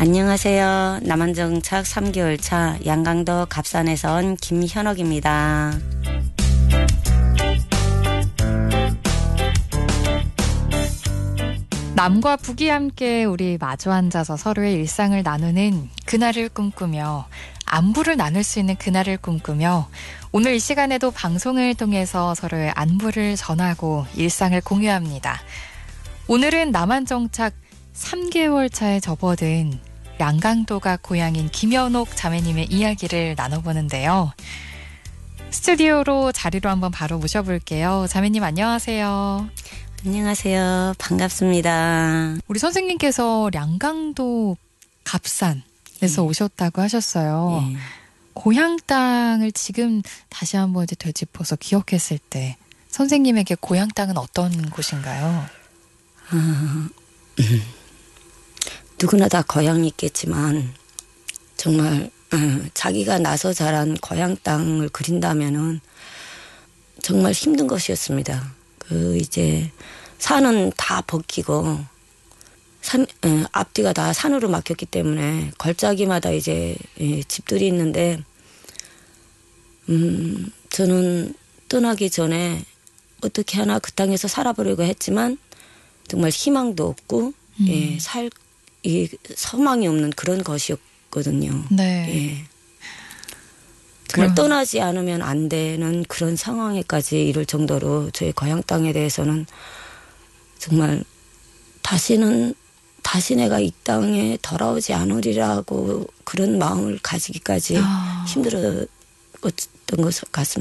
안녕하세요. 남한정착 3개월 차 양강도 갑산에서 온 김현옥입니다. 남과 북이 함께 우리 마주 앉아서 서로의 일상을 나누는 그날을 꿈꾸며 안부를 나눌 수 있는 그날을 꿈꾸며 오늘 이 시간에도 방송을 통해서 서로의 안부를 전하고 일상을 공유합니다. 오늘은 남한정착 3개월 차에 접어든 양강도가 고향인 김현옥 자매님의 이야기를 나눠보는데요. 스튜디오로 자리로 한번 바로 모셔볼게요. 자매님 안녕하세요. 안녕하세요. 반갑습니다. 우리 선생님께서 양강도 갑산에서 오셨다고 하셨어요. 네. 고향 땅을 지금 다시 한번 이제 되짚어서 기억했을 때 선생님에게 고향 땅은 어떤 곳인가요? 누구나 다 고향이 있겠지만 정말 자기가 나서 자란 고향 땅을 그린다면은 정말 힘든 것이었습니다. 이제 산은 다 벗기고 앞뒤가 다 산으로 막혔기 때문에 걸작이마다 이제 집들이 있는데 저는 떠나기 전에 어떻게 하나 그 땅에서 살아보려고 했지만 정말 희망도 없고 소망이 없는 그런 것이었거든요. 네. 정말 떠나지 않으면 안 되는 그런 상황에까지 이를 정도로 저희 고향 땅에 대해서는 정말 다시 내가 이 땅에 돌아오지 않으리라고 그런 마음을 가지기까지 힘들었던 것 같습니다.